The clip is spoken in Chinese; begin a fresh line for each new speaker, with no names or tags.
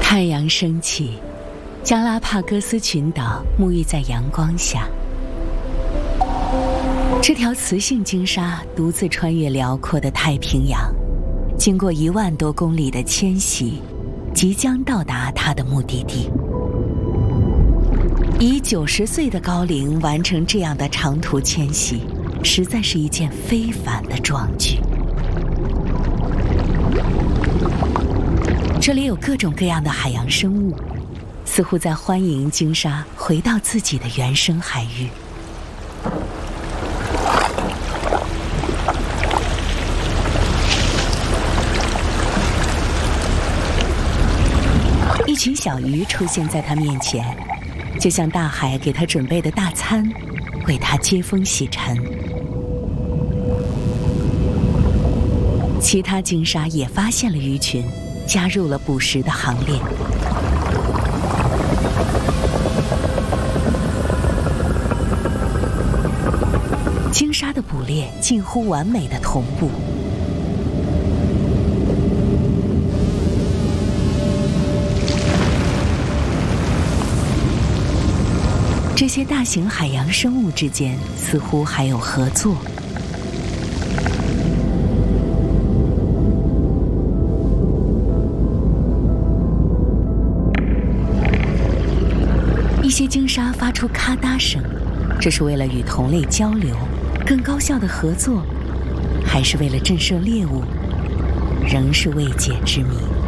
太阳升起，加拉帕戈斯群岛沐浴在阳光下。这条雌性鲸鲨独自穿越辽阔的太平洋，经过1万多公里的迁徙，即将到达它的目的地。以90岁的高龄完成这样的长途迁徙，实在是一件非凡的壮举。这里有各种各样的海洋生物，似乎在欢迎鲸鲨回到自己的原生海域。一群小鱼出现在它面前，就像大海给它准备的大餐，为它接风洗尘。其他鲸鲨也发现了鱼群，加入了捕食的行列。鲸鲨的捕猎近乎完美的同步。这些大型海洋生物之间似乎还有合作。一些鲸鲨发出咔嗒声，这是为了与同类交流，更高效的合作，还是为了震慑猎物，仍是未解之谜。